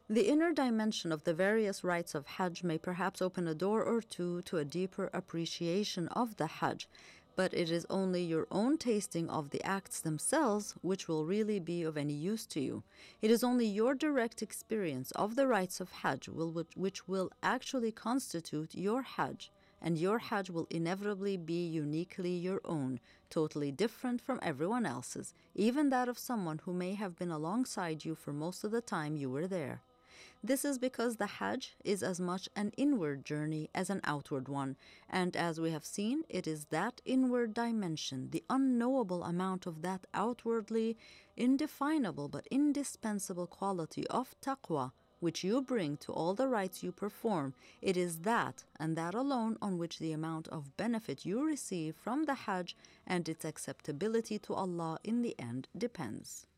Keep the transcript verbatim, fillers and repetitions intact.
The inner dimension of the various rites of Hajj may perhaps open a door or two to a deeper appreciation of the Hajj, but it is only your own tasting of the acts themselves which will really be of any use to you. It is only your direct experience of the rites of Hajj will, which, which will actually constitute your Hajj, and your Hajj will inevitably be uniquely your own, totally different from everyone else's, even that of someone who may have been alongside you for most of the time you were there. This is because the Hajj is as much an inward journey as an outward one, and as we have seen, it is that inward dimension, the unknowable amount of that outwardly indefinable but indispensable quality of taqwa, which you bring to all the rites you perform. It is that, and that alone, on which the amount of benefit you receive from the Hajj and its acceptability to Allah in the end depends.